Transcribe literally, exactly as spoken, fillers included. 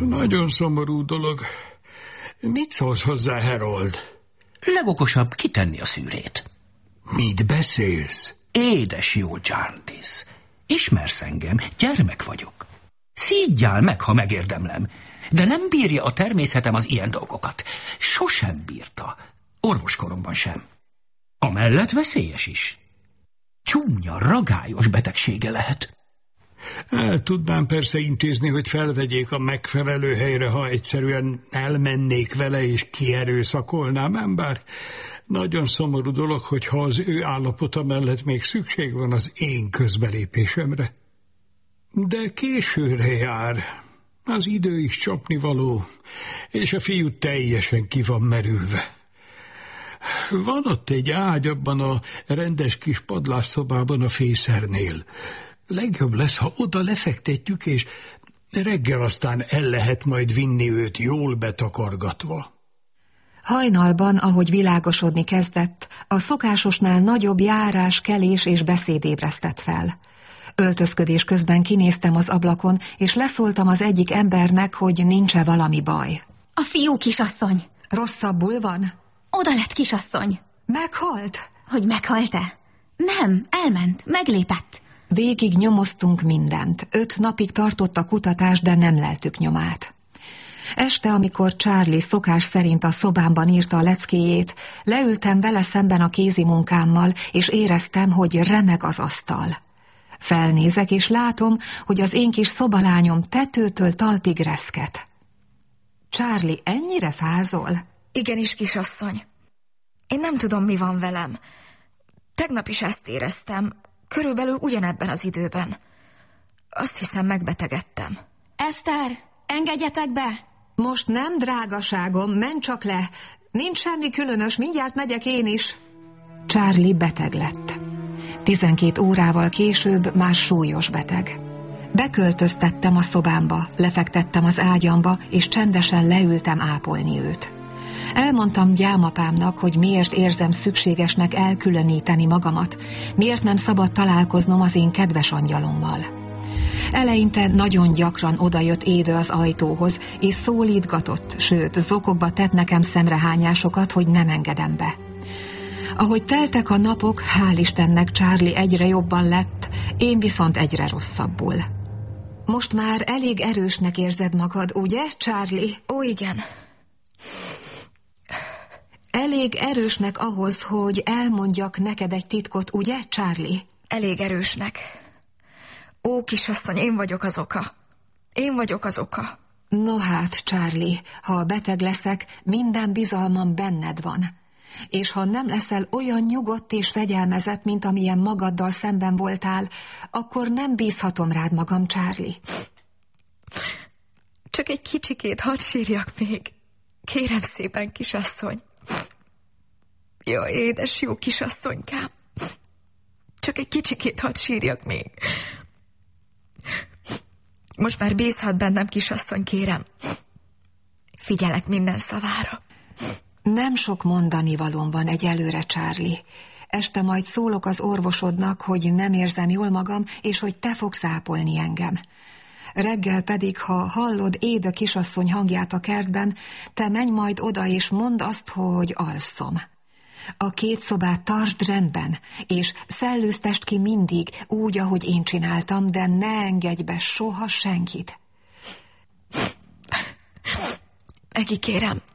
Nagyon szomorú dolog. Mit szólsz hozzá, Harold? Legokosabb kitenni a szűrét. Mit beszélsz? Édes jó Jarndyce, ismersz engem, gyermek vagyok. Szígyál meg, ha megérdemlem, de nem bírja a természetem az ilyen dolgokat. Sosem bírta, orvoskoromban sem. Amellett veszélyes is. Csúnya, ragályos betegsége lehet. El tudnám persze intézni, hogy felvegyék a megfelelő helyre, ha egyszerűen elmennék vele és kierőszakolnám, ám bár nagyon szomorú dolog, hogyha az ő állapota mellett még szükség van az én közbelépésemre. De későre jár. Az idő is csapnivaló, és a fiú teljesen ki van merülve. Van ott egy ágy abban a rendes kis padlásszobában a fészernél. Legjobb lesz, ha oda lefektetjük, és reggel aztán el lehet majd vinni őt jól betakargatva. Hajnalban, ahogy világosodni kezdett, a szokásosnál nagyobb járás, kelés és beszéd ébresztett fel. Öltözködés közben kinéztem az ablakon, és leszóltam az egyik embernek, hogy nincs-e valami baj. A fiú, kisasszony. Rosszabbul van? Oda lett, kisasszony. Meghalt? Hogy meghalt-e? Nem, elment, meglépett. Végig nyomoztunk mindent. Öt napig tartott a kutatás, de nem leltük nyomát. Este, amikor Charlie szokás szerint a szobámban írta a leckéjét, leültem vele szemben a kézi munkámmal, és éreztem, hogy remeg az asztal. Felnézek, és látom, hogy az én kis szobalányom tetőtől talpig reszket. Charlie, ennyire fázol? Igenis, kisasszony. Én nem tudom, mi van velem. Tegnap is ezt éreztem, körülbelül ugyanebben az időben. Azt hiszem, megbetegedtem. Eszter, engedjetek be! Most nem, drágaságom, menj csak le. Nincs semmi különös, mindjárt megyek én is. Charlie beteg lett. Tizenkét órával később már súlyos beteg. Beköltöztettem a szobámba, lefektettem az ágyamba, és csendesen leültem ápolni őt. Elmondtam gyámapámnak, hogy miért érzem szükségesnek elkülöníteni magamat, miért nem szabad találkoznom az én kedves angyalommal. Eleinte nagyon gyakran odajött Éde az ajtóhoz, és szólítgatott, sőt, zokogba tett nekem szemrehányásokat, hogy nem engedem be. Ahogy teltek a napok, hál' Istennek Charlie egyre jobban lett, én viszont egyre rosszabbul. Most már elég erősnek érzed magad, ugye, Charlie? Ó, igen. Elég erősnek ahhoz, hogy elmondjak neked egy titkot, ugye, Charlie? Elég erősnek. Ó, kisasszony, én vagyok az oka. Én vagyok az oka. No hát, Charlie, ha beteg leszek, minden bizalmam benned van. És ha nem leszel olyan nyugodt és fegyelmezett, mint amilyen magaddal szemben voltál, akkor nem bízhatom rád magam, Charlie. Csak egy kicsikét hadd sírjak még. Kérem szépen, kisasszony. Jó, édes, jó kisasszonykám. Csak egy kicsikét hadd sírjak még. Most már bízhat bennem, kisasszony, kérem. Figyelek minden szavára. Nem sok mondani valóm van egyelőre, Charlie. Este majd szólok az orvosodnak, hogy nem érzem jól magam, és hogy te fogsz ápolni engem. Reggel pedig, ha hallod Éde kisasszony hangját a kertben, te menj majd oda, és mondd azt, hogy alszom. A két szobát tartsd rendben, és szellőztest ki mindig, úgy, ahogy én csináltam, de ne engedj be soha senkit. Megígérem.